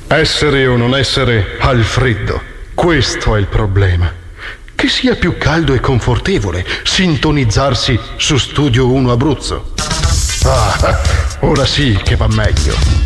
Essere o non essere al freddo, questo è il problema. Che sia più caldo e confortevole sintonizzarsi su Studio 1 Abruzzo. Ah, ora sì che va meglio.